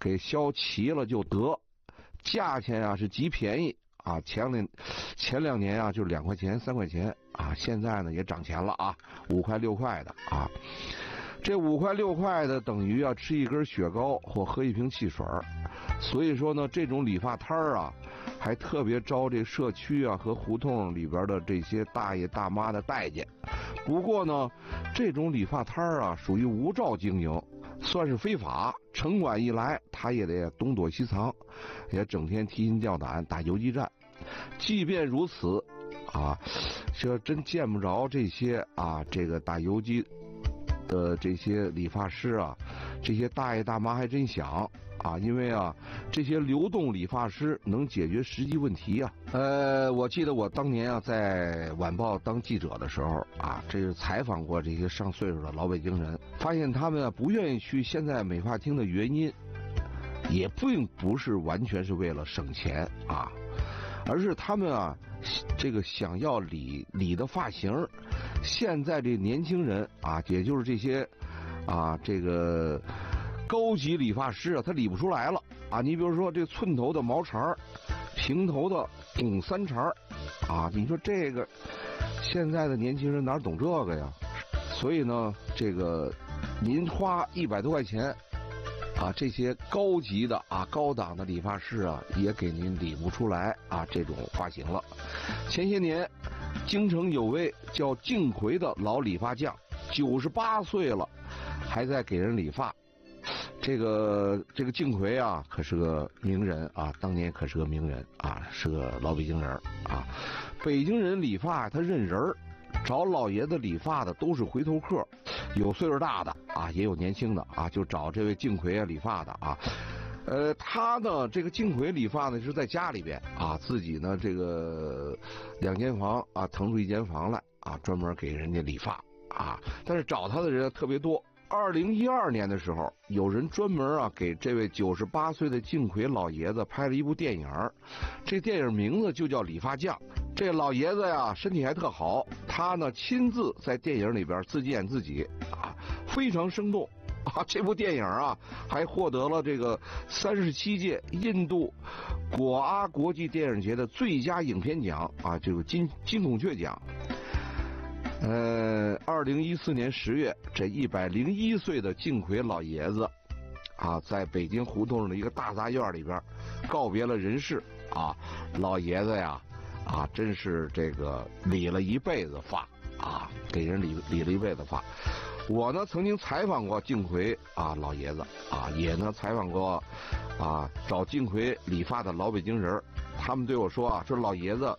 给削齐了就得，价钱啊是极便宜啊，前2年啊就2块钱3块钱啊，现在呢也涨钱了啊，5块6块的啊。这5块6块的等于啊吃一根雪糕或喝一瓶汽水，所以说呢，这种理发摊儿啊，还特别招这社区啊和胡同里边的这些大爷大妈的待见。不过呢，这种理发摊儿啊属于无照经营，算是非法。城管一来，他也得东躲西藏，也整天提心吊胆打游击战。即便如此，啊，这真见不着这些啊，这个打游击的这些理发师啊，这些大爷大妈还真想啊，因为啊，这些流动理发师能解决实际问题啊。我记得我当年啊在晚报当记者的时候啊，这是采访过这些上岁数的老北京人，发现他们啊不愿意去现在美发厅的原因，也并不是完全是为了省钱啊，而是他们啊这个想要理的发型，现在这年轻人啊，也就是这些啊这个高级理发师啊，他理不出来了啊。你比如说这寸头的毛茬，平头的拱3茬啊，你说这个现在的年轻人哪懂这个呀？所以呢，这个您花100多块钱啊，这些高级的啊高档的理发师啊，也给您理不出来啊这种发型了。前些年京城有位叫敬奎的老理发匠，98岁了，还在给人理发。这个敬奎啊，可是个名人啊，当年可是个名人啊，是个老北京人啊。北京人理发他认人，找老爷子理发的都是回头客，有岁数大的啊，也有年轻的啊，就找这位敬奎啊理发的啊。他呢，这个敬奎理发呢是在家里边啊，自己呢这个2间房啊腾出1间房来啊，专门给人家理发啊。但是找他的人特别多。2012年的时候，有人专门啊给这位98岁的敬奎老爷子拍了一部电影，这电影名字就叫《理发匠》。这老爷子呀身体还特好，他呢亲自在电影里边自己演自己啊，非常生动啊。这部电影啊还获得了这个37届印度果阿国际电影节的最佳影片奖啊，这个金孔雀奖。2014年10月，这101岁的敬奎老爷子啊，在北京胡同的一个大杂院里边告别了人世啊。老爷子呀啊，真是这个理了一辈子发啊，给人理了一辈子发。我呢曾经采访过敬奎啊老爷子啊，也呢采访过啊找敬奎理发的老北京人，他们对我说啊，说老爷子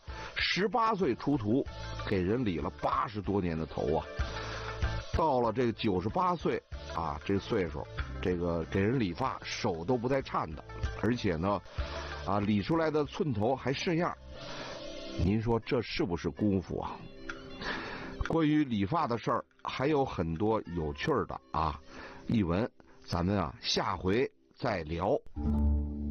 18岁出徒，给人理了80多年的头啊，到了这个98岁啊这岁数，这个给人理发手都不带颤的，而且呢啊理出来的寸头还是样。您说这是不是功夫啊？关于理发的事儿还有很多有趣的啊译文，咱们啊下回再聊。